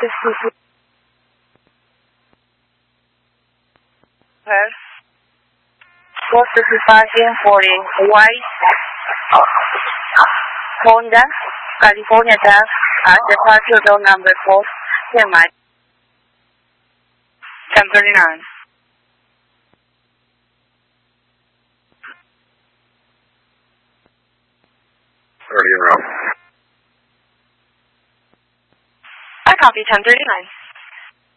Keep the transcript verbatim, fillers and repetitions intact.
fifty-three. Yes. four fifty-five and forty. White. Honda, California Dash at departure door number four. ten miles. ten thirty-nine. thirty around. I copy ten thirty-nine.